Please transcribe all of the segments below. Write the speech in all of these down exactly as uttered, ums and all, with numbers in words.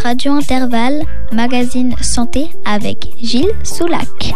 Radio Intervalle, magazine santé avec Gilles Soulac.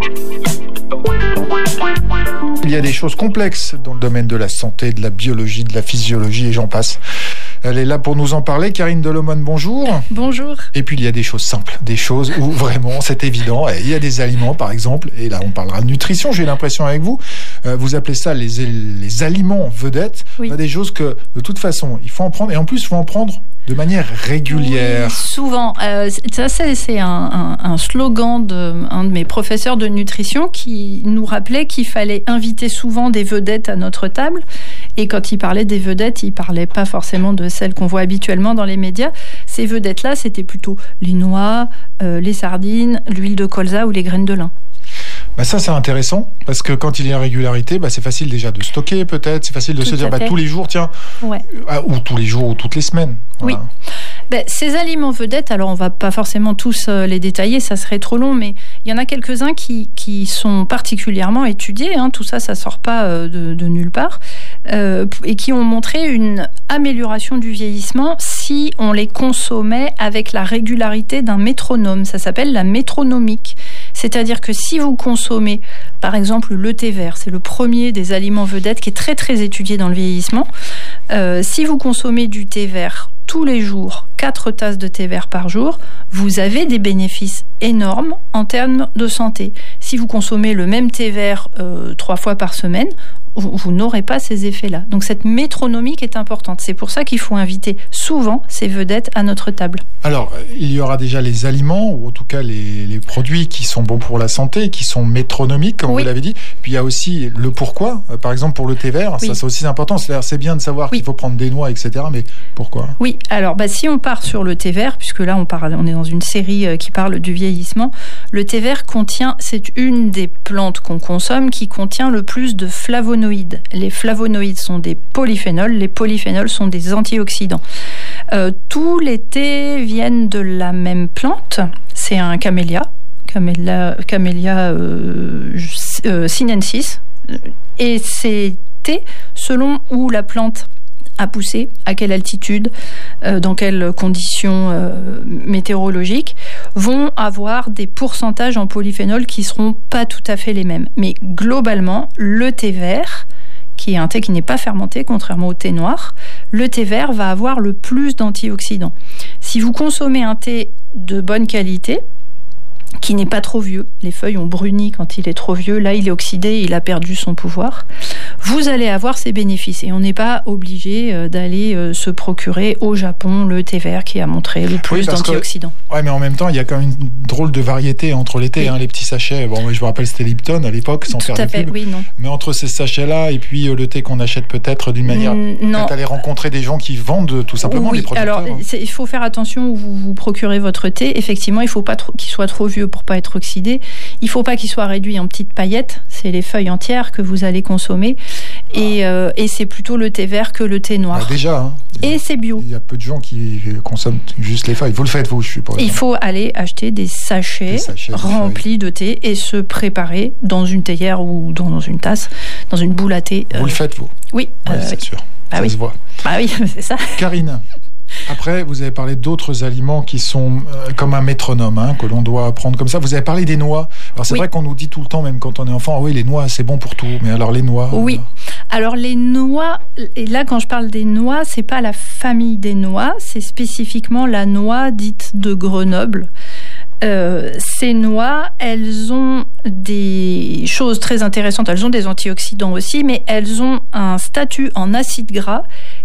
Il y a des choses complexes dans le domaine de la santé, de la biologie, de la physiologie et j'en passe. Elle est là pour nous en parler. Karine Delomone, bonjour. Bonjour. Et puis il y a des choses simples, des choses où vraiment c'est évident. Il y a des aliments par exemple, et là on parlera de nutrition, j'ai l'impression avec vous. Euh, vous appelez ça les, les aliments vedettes. Oui. Il y a des choses que de toute façon il faut en prendre, et en plus il faut en prendre de manière régulière. Oui, souvent. Euh, ça, c'est, c'est un, un, un slogan d'un de, de mes professeurs de nutrition qui nous rappelait qu'il fallait inviter souvent des vedettes à notre table. Et quand il parlait des vedettes, il parlait pas forcément de celles qu'on voit habituellement dans les médias. Ces vedettes-là, c'était plutôt les noix, euh, les sardines, l'huile de colza ou les graines de lin. Bah ça c'est intéressant parce que quand il y a régularité, bah c'est facile déjà de stocker peut-être, c'est facile de Tout se dire bah, tous les jours tiens, ouais. ou tous les jours ou toutes les semaines. Voilà. Oui. Ben, ces aliments vedettes, alors on va pas forcément tous euh, les détailler, ça serait trop long, mais il y en a quelques-uns qui, qui sont particulièrement étudiés, hein, tout ça, ça sort pas euh, de, de nulle part, euh, et qui ont montré une amélioration du vieillissement si on les consommait avec la régularité d'un métronome. Ça s'appelle la métronomique. C'est-à-dire que si vous consommez, par exemple, le thé vert, c'est le premier des aliments vedettes qui est très très étudié dans le vieillissement. Euh, si vous consommez du thé vert tous les jours, quatre tasses de thé vert par jour, vous avez des bénéfices énormes en termes de santé. Si vous consommez le même thé vert euh, trois fois par semaine, vous, vous n'aurez pas ces effets-là. Donc cette métronomique est importante. C'est pour ça qu'il faut inviter souvent ces vedettes à notre table. Alors, il y aura déjà les aliments, ou en tout cas les, les produits qui sont bons pour la santé, qui sont métronomiques, comme oui. vous l'avez dit. Puis il y a aussi le pourquoi. Par exemple, pour le thé vert, oui. ça c'est aussi important. C'est-à-dire, c'est bien de savoir oui. qu'il faut prendre des noix, et cetera. Mais pourquoi ? Oui, alors bah, si on part sur le thé vert, puisque là on, parle, on est dans une série qui parle du vieillissement, le thé vert contient, c'est une des plantes qu'on consomme qui contient le plus de flavonoïdes. Les flavonoïdes sont des polyphénols, les polyphénols sont des antioxydants. Euh, tous les thés viennent de la même plante, c'est un camélia, camélia, camélia euh, euh, sinensis, et ces thés, selon où la plante a poussé, à quelle altitude, euh, dans quelles conditions euh, météorologiques, vont avoir des pourcentages en polyphénol qui seront pas tout à fait les mêmes. Mais globalement, le thé vert, qui est un thé qui n'est pas fermenté, contrairement au thé noir, le thé vert va avoir le plus d'antioxydants. Si vous consommez un thé de bonne qualité, qui n'est pas trop vieux, les feuilles ont bruni quand il est trop vieux, là il est oxydé, il a perdu son pouvoir, vous allez avoir ces bénéfices. Et on n'est pas obligé d'aller se procurer au Japon le thé vert qui a montré le plus oui, d'antioxydants. Oui, mais en même temps, il y a quand même une drôle de variété entre les thés, oui. hein, les petits sachets. Bon, moi, je me rappelle, c'était Lipton à l'époque, sans Tout faire à de fait, pub. Oui, non. Mais entre ces sachets-là et puis euh, le thé qu'on achète peut-être d'une manière... Mmh, non. Peut-être aller rencontrer des gens qui vendent tout simplement oui, les producteurs. Alors, hein. il faut faire attention où vous, vous procurez votre thé. Effectivement, il ne faut pas trop, qu'il soit trop vieux pour ne pas être oxydé. Il ne faut pas qu'il soit réduit en petites paillettes. C'est les feuilles entières que vous allez consommer. Ah. Et, euh, et c'est plutôt le thé vert que le thé noir. Bah déjà. Hein, et a, c'est bio. Il y a peu de gens qui consomment juste les feuilles. Vous le faites, vous, je suis pas. Il faut aller acheter des sachets, des sachets remplis de thé et se préparer dans une théière ou dans une tasse, dans une boule à thé. Vous euh... le faites, vous ? Oui. Ouais, euh, c'est sûr. Bah ça oui. se voit. Bah oui, c'est ça. Karine. Après, vous avez parlé d'autres aliments qui sont euh, comme un métronome, hein, que l'on doit prendre comme ça. Vous avez parlé des noix. Alors, c'est oui. vrai qu'on nous dit tout le temps, même quand on est enfant, ah oui, les noix, c'est bon pour tout. Mais alors, les noix... Oui. Euh... Alors, les noix, et là, quand je parle des noix, c'est pas la famille des noix, c'est spécifiquement la noix dite de Grenoble. Euh, ces noix, elles ont des choses très intéressantes. Elles ont des antioxydants aussi, mais elles ont un statut en acide gras